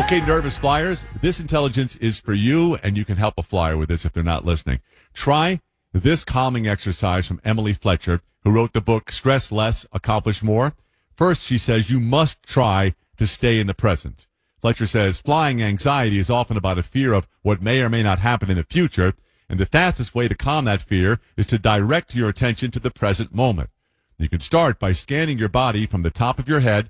Okay, nervous flyers, this intelligence is for you, and you can help a flyer with this if they're not listening. Try this calming exercise from Emily Fletcher, who wrote the book Stress Less, Accomplish More. First, she says you must try to stay in the present. Fletcher says flying anxiety is often about a fear of what may or may not happen in the future, and the fastest way to calm that fear is to direct your attention to the present moment. You can start by scanning your body from the top of your head